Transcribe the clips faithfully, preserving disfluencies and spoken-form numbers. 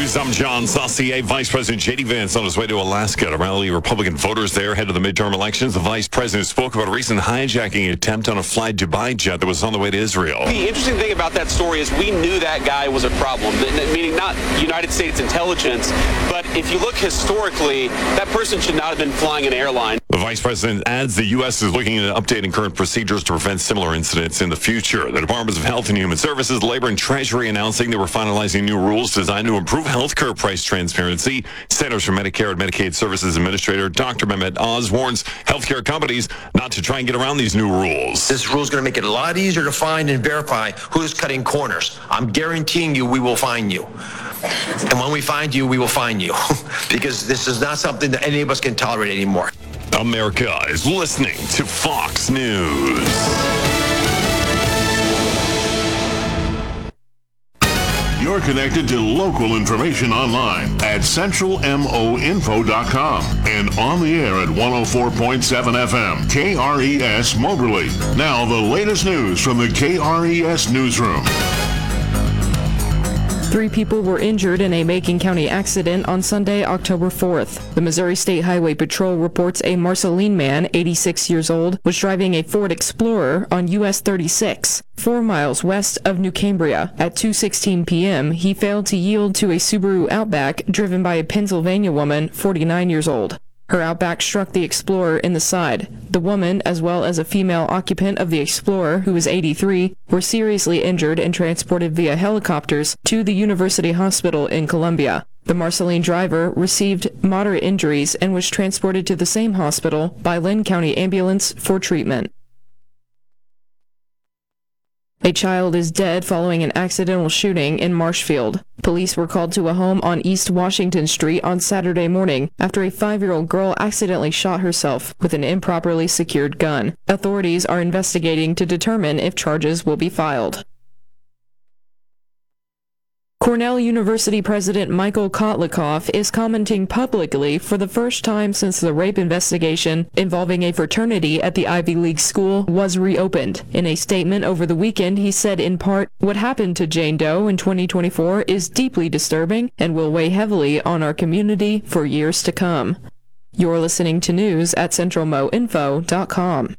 news, I'm John Saucier. Vice President J D. Vance on his way to Alaska to rally Republican voters there ahead of the midterm elections. The vice president spoke about a recent hijacking attempt on a Fly Dubai jet that was on the way to Israel. The interesting thing about that story is we knew that guy was a problem, meaning not United States intelligence, but if you look historically, that person should not have been flying an airline. The vice president adds the U S is looking at updating current procedures to prevent similar incidents in the future. The Departments of Health and Human Services, Labor and Treasury announcing they were finalizing new rules designed to improve healthcare price transparency. Centers for Medicare and Medicaid Services Administrator Doctor Mehmet Oz warns healthcare companies not to try and get around these new rules. This rule is going to make it a lot easier to find and verify who's cutting corners. I'm guaranteeing you we will find you. And when we find you, we will find you. Because this is not something that any of us can tolerate anymore. America is listening to Fox News. You're connected to local information online at central mo info dot com and on the air at one oh four point seven F M, K R E S Moberly. Now the latest news from the K R E S newsroom. Three people were injured in a Macon County accident on Sunday, October fourth. The Missouri State Highway Patrol reports a Marceline man, eighty-six years old, was driving a Ford Explorer on U S thirty-six, four miles west of New Cambria. At two sixteen p.m., he failed to yield to a Subaru Outback driven by a Pennsylvania woman, forty-nine years old. Her Outback struck the Explorer in the side. The woman, as well as a female occupant of the Explorer, who was eighty-three, were seriously injured and transported via helicopters to the University Hospital in Columbia. The Marceline driver received moderate injuries and was transported to the same hospital by Lynn County Ambulance for treatment. A child is dead following an accidental shooting in Marshfield. Police were called to a home on East Washington Street on Saturday morning after a five-year-old girl accidentally shot herself with an improperly secured gun. Authorities are investigating to determine if charges will be filed. Cornell University President Michael Kotlikoff is commenting publicly for the first time since the rape investigation involving a fraternity at the Ivy League school was reopened. In a statement over the weekend, he said in part, "What happened to Jane Doe in twenty twenty-four is deeply disturbing and will weigh heavily on our community for years to come." You're listening to news at central mo info dot com.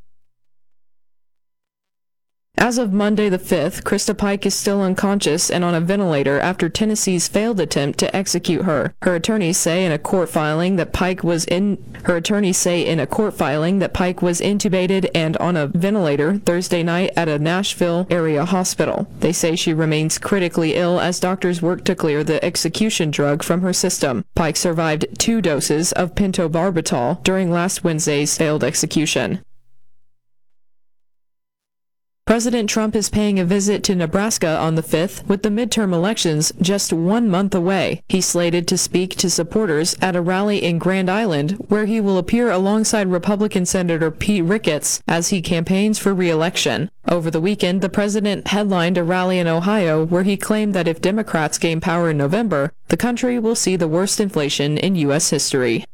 As of Monday the fifth, Krista Pike is still unconscious and on a ventilator after Tennessee's failed attempt to execute her. Her attorneys say in a court filing that Pike was in her attorneys say in a court filing that Pike was intubated and on a ventilator Thursday night at a Nashville area hospital. They say she remains critically ill as doctors work to clear the execution drug from her system. Pike survived two doses of pentobarbital during last Wednesday's failed execution. President Trump is paying a visit to Nebraska on the fifth, with the midterm elections just one month away. He's slated to speak to supporters at a rally in Grand Island, where he will appear alongside Republican Senator Pete Ricketts as he campaigns for re-election. Over the weekend, the president headlined a rally in Ohio where he claimed that if Democrats gain power in November, the country will see the worst inflation in U S history.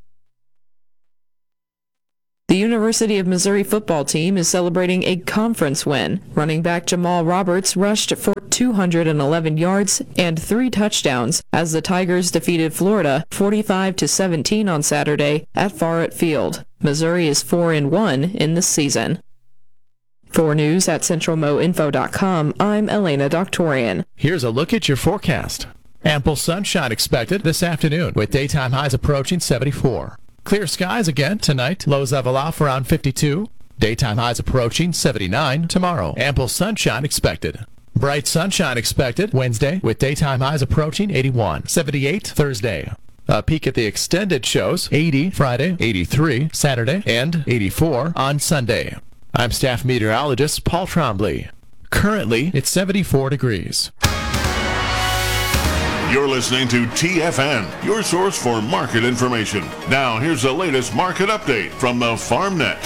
The University of Missouri football team is celebrating a conference win. Running back Jamal Roberts rushed for two hundred eleven yards and three touchdowns as the Tigers defeated Florida forty-five to seventeen on Saturday at Farrett Field. Missouri is four and one in this season. For news at central mo info dot com, I'm Elena Doctorian. Here's a look at your forecast. Ample sunshine expected this afternoon with daytime highs approaching seventy-four. Clear skies again tonight. Lows level off around fifty-two. Daytime highs approaching seventy-nine tomorrow. Ample sunshine expected. Bright sunshine expected Wednesday with daytime highs approaching eighty-one. seventy-eight Thursday. A peek at the extended shows. eighty Friday, eighty-three Saturday, and eighty-four on Sunday. I'm staff meteorologist Paul Trombley. Currently, it's seventy-four degrees. You're listening to T F N, your source for market information. Now, here's the latest market update from the FarmNet.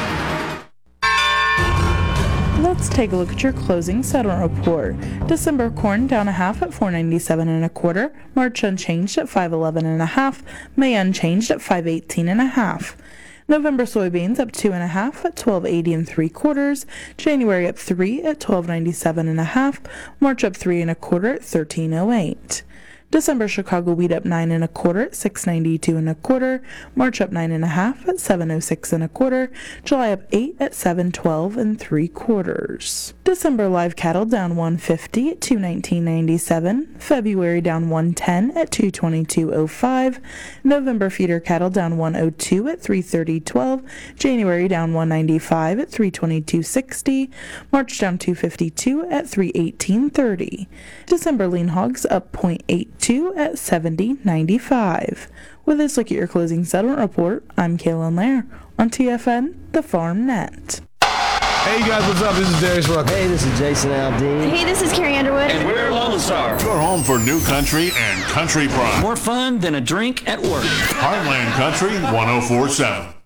Let's take a look at your closing settlement report. December corn down a half at four ninety-seven and a quarter. March unchanged at five eleven and a half. May unchanged at five eighteen and a half. November soybeans up two and a half at twelve eighty and three quarters. January up three at twelve ninety-seven and a half. March up three and a quarter at thirteen oh eight. December Chicago wheat up nine and a quarter at six ninety-two and a quarter. March up nine and a half at seven oh six and a quarter. July up eight at seven twelve and three quarters. December live cattle down one fifty at two nineteen ninety-seven. February down one ten at two twenty-two oh five. November feeder cattle down one oh two at three thirty twelve. January down one ninety-five at three twenty-two sixty. March down two fifty-two at three eighteen thirty. December lean hogs up zero point eight two at seventy ninety-five. With this look at your closing settlement report, I'm Kaylin Lair on T F N, the Farm Net. Hey you guys, what's up? This is Darius Rucker. Hey, this is Jason Aldean. Hey, this is Carrie Underwood. And we're Lone Star. Your home for new country and country pride. More fun than a drink at work. Heartland Country one oh four point seven.